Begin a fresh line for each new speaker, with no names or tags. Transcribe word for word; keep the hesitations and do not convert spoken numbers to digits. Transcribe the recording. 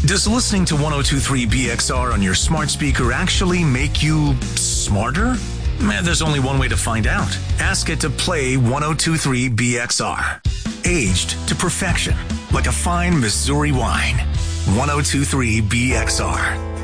Does listening to one oh two point three B X R on your smart speaker actually make you smarter? Eh, There's only one way to find out. Ask it to play one oh two point three B X R. Aged to perfection, like a fine Missouri wine. one oh two point three B X R.